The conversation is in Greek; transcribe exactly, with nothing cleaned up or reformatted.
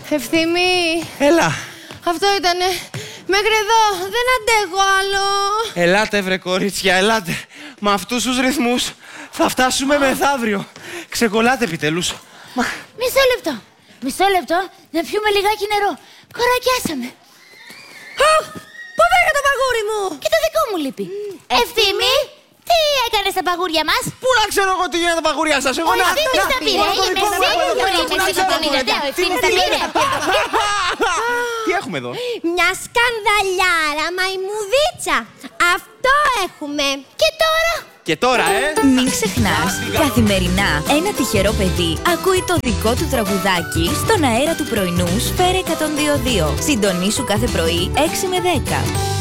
Ευθύμη. Έλα. Αυτό ήτανε. Μέχρι εδώ. Δεν αντέχω άλλο. Ελάτε βρε κορίτσια, ελάτε. Με αυτούς τους ρυθμούς θα φτάσουμε μεθαύριο. Ξεκολλάτε επιτέλους. Μισό λεπτό. Μισό λεπτό να πιούμε λιγάκι νερό. Κορακιάσαμε. Πού βρήκα το παγούρι μου. Και το δικό μου λείπει. Mm. Ευθύμη, τι έκανες στα παγούρια μας? Πού να ξέρω εγώ τι γίνεται τα παγούρια σας. Εγώ Ο Ευθύμης τα πήρε. Ο Ευθύμης τα πήρε. Τι έχουμε εδώ? Μια σκανδαλιάρα μαϊμουδίτσα. Αυτό έχουμε. Και τώρα? Και τώρα, ε! Μην ξεχνάς, καθημερινά ένα τυχερό παιδί ακούει το δικό του τραγουδάκι στον αέρα του πρωινού Σφαίρα εκατόν δύο κόμμα δύο. Συντονίσου κάθε πρωί έξι με δέκα.